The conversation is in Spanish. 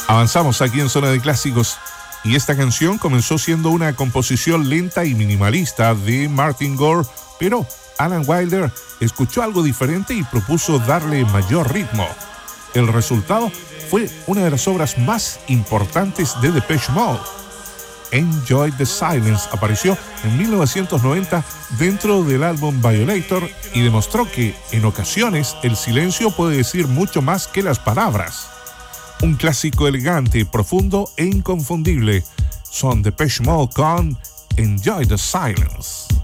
Avanzamos aquí en Zona de Clásicos y esta canción comenzó siendo una composición lenta y minimalista de Martin Gore, pero Alan Wilder escuchó algo diferente y propuso darle mayor ritmo. El resultado fue una de las obras más importantes de Depeche Mode. Enjoy the Silence apareció en 1990 dentro del álbum Violator y demostró que en ocasiones el silencio puede decir mucho más que las palabras. Un clásico elegante, profundo e inconfundible. Son Depeche Mode con Enjoy the Silence.